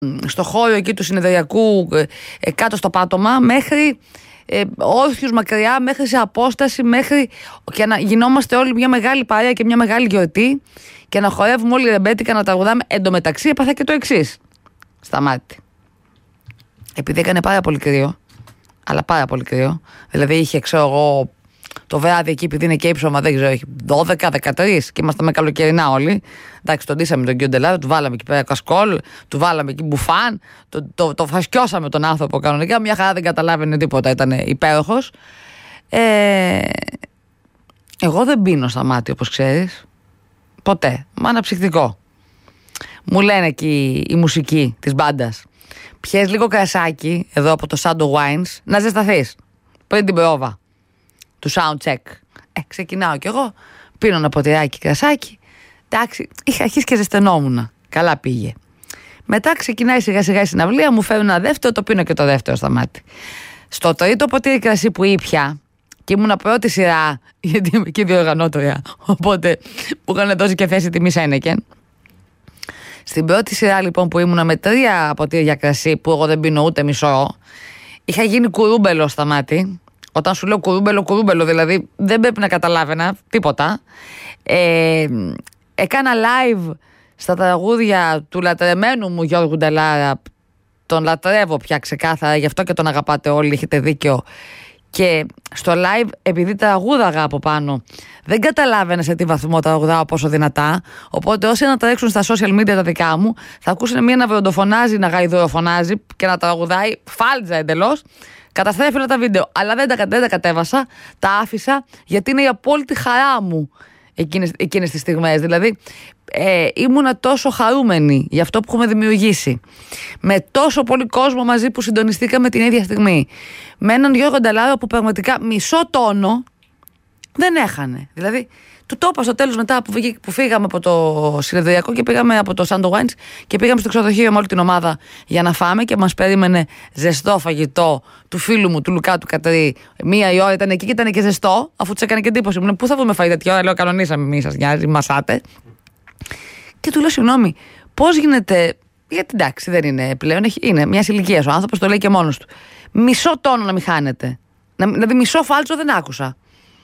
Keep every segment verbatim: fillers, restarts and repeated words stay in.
στο χώρο εκεί του συνεδριακού, ε, κάτω στο πάτωμα, μέχρι ε, όρθιους μακριά, μέχρι σε απόσταση, μέχρι και να γινόμαστε όλοι μια μεγάλη παρέα και μια μεγάλη γιορτή και να χορεύουμε όλοι ρεμπέτικα, να τραγουδάμε. Εν τω μεταξύ έπαθα και το εξής στα μάτια. Επειδή έκανε πάρα πολύ κρύο, αλλά πάρα πολύ κρύο, δηλαδή είχε, ξέρω εγώ, το βράδυ εκεί, επειδή είναι και ύψωμα, δεν ξέρω, έχει δώδεκα δεκατρία και ήμασταν με καλοκαιρινά όλοι. Εντάξει, τον ντύσαμε τον κύριο Ντελάρο, του βάλαμε εκεί πέρα κασκόλ, του βάλαμε εκεί μπουφάν, το, το, το φασκιώσαμε τον άνθρωπο κανονικά. Μια χαρά, δεν καταλάβαινε τίποτα, ήταν υπέροχος. Ε, εγώ δεν πίνω στα μάτια, όπως ξέρεις. Ποτέ. Μα αναψυκτικό. Μου λένε εκεί η μουσική της μπάντας, πιες λίγο κρασάκι εδώ από το Shadow Wines να ζεσταθείς πριν την πρόβα του sound check. Ε, ξεκινάω κι εγώ, πίνω ένα ποτηράκι κρασάκι. Εντάξει, είχα αρχίσει και ζεσθενόμουν. Καλά πήγε. Μετά ξεκινάει σιγά σιγά η συναυλία, μου φέρουν ένα δεύτερο, το πίνω και το δεύτερο στα μάτια. Στο τρίτο ποτήρι κρασί που ήπια, και ήμουνα πρώτη σειρά, γιατί είμαι και διοργανώτρια, οπότε μου είχαν δώσει και θέση τιμή Σένεκεν. Στην πρώτη σειρά λοιπόν που ήμουνα με τρία ποτήρια κρασί, που εγώ δεν πίνω ούτε μισό, είχα γίνει κουρούμπελο στα μάτια. Όταν σου λέω κουρούμπελο, κουρούμπελο, δηλαδή δεν πρέπει να καταλάβαινα τίποτα. Ε, έκανα live στα τραγούδια του λατρεμένου μου Γιώργου Ντελάρα. Τον λατρεύω πια ξεκάθαρα, γι' αυτό και τον αγαπάτε όλοι, έχετε δίκιο. Και στο live, επειδή τραγούδαγα από πάνω, δεν καταλάβαινα σε τι βαθμό τραγουδάω, πόσο δυνατά. Οπότε όσοι να τρέξουν στα social media τα δικά μου, θα ακούσουν μία να βροντοφωνάζει, να γαϊδουροφωνάζει και να τραγουδάει φάλτζα εντελώς. Καταστρέφει όλα τα βίντεο. Αλλά δεν τα, δεν τα κατέβασα, τα άφησα, γιατί είναι η απόλυτη χαρά μου εκείνες, εκείνες τις στιγμές. Δηλαδή, ε, ήμουνα τόσο χαρούμενη για αυτό που έχουμε δημιουργήσει. Με τόσο πολύ κόσμο μαζί που συντονιστήκαμε την ίδια στιγμή. Με έναν Γιώργο Ντελάρο που πραγματικά μισό τόνο δεν έχανε. Δηλαδή, του το είπα στο τέλος μετά που, που φύγαμε από το συνεδριακό και πήγαμε από το Shadow Wines και πήγαμε στο ξενοδοχείο με όλη την ομάδα για να φάμε και μας περίμενε ζεστό φαγητό του φίλου μου, του Λουκά του Κατρί. Μία η ώρα ήταν εκεί και ήταν και ζεστό, αφού τους έκανε και εντύπωση. Μου λένε, πού θα βρούμε φαγητό τέτοια ώρα? Λέω, κανονίσαμε, μη σας νοιάζει, μασάτε. Και του λέω, συγγνώμη, πώς γίνεται? Γιατί εντάξει, δεν είναι πλέον, είναι μια ηλικία ο άνθρωπος, το λέει και μόνος του. Μισό τόνο να μην χάνετε. Δηλαδή, μισό φάλτσο δεν άκουσα.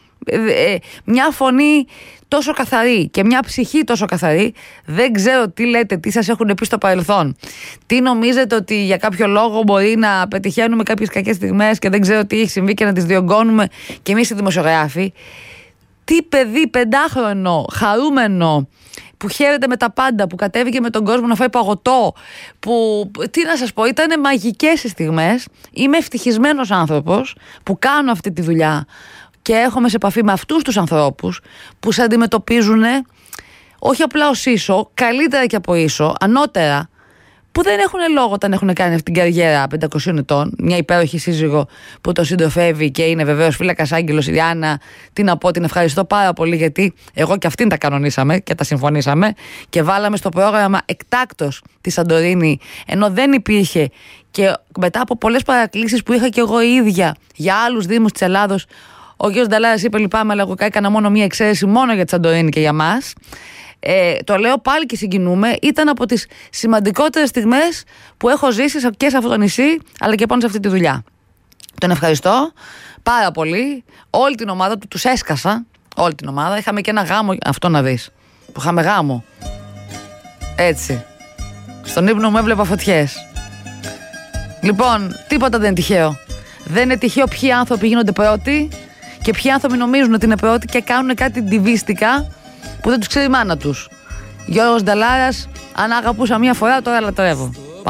Ε, μια φωνή τόσο καθαρή και μια ψυχή τόσο καθαρή, δεν ξέρω τι λέτε, τι σας έχουν πει στο παρελθόν, τι νομίζετε ότι για κάποιο λόγο μπορεί να πετυχαίνουμε κάποιες κακές στιγμές και δεν ξέρω τι έχει συμβεί και να τις διωγγώνουμε και εμείς οι δημοσιογράφοι. Τι παιδί πεντάχρονο, χαρούμενο, που χαίρεται με τα πάντα, που κατέβηκε με τον κόσμο να φάει παγωτό, που, τι να σας πω, ήταν μαγικές οι στιγμές. Είμαι ευτυχισμένος άνθρωπος που κάνω αυτή τη δουλειά και έρχομαι σε επαφή με αυτούς τους ανθρώπους που σε αντιμετωπίζουν όχι απλά ως ίσο, καλύτερα και από ίσο, ανώτερα, που δεν έχουν λόγο όταν έχουν κάνει αυτή την καριέρα πεντακοσίων ετών. Μια υπέροχη σύζυγο που το συντροφεύει και είναι βεβαίως φύλακας άγγελος, η Λιάννα. Τι να πω, την ευχαριστώ πάρα πολύ, γιατί εγώ και αυτήν τα κανονίσαμε και τα συμφωνήσαμε και βάλαμε στο πρόγραμμα εκτάκτος τη Σαντορίνη, ενώ δεν υπήρχε. Και μετά από πολλές παρακλήσεις που είχα και εγώ ίδια για άλλους δήμους της Ελλάδος, ο κ. Ντελάρας είπε, λυπάμαι, αλλά εγώ έκανα μόνο μία εξαίρεση μόνο για τη Σαντορίνη και για μας. Ε, το λέω πάλι και συγκινούμε. Ήταν από τις σημαντικότερες στιγμές που έχω ζήσει και σε αυτό το νησί, αλλά και πάνω σε αυτή τη δουλειά. Τον ευχαριστώ πάρα πολύ. Όλη την ομάδα του, τους έσκασα. Όλη την ομάδα. Είχαμε και ένα γάμο, αυτό να δεις, που είχαμε γάμο. Έτσι. Στον ύπνο μου έβλεπα φωτιές. Λοιπόν, τίποτα δεν είναι τυχαίο. Δεν είναι τυχαίο ποιοι άνθρωποι γίνονται πρώτοι και ποιοι άνθρωποι νομίζουν ότι είναι πρώτοι και κάνουν κάτι ντιβίστικα που δεν τους ξέρει η μάνα τους. Γιώργος Ντελάρας, αν αγαπούσα μία φορά, τώρα λατρεύω.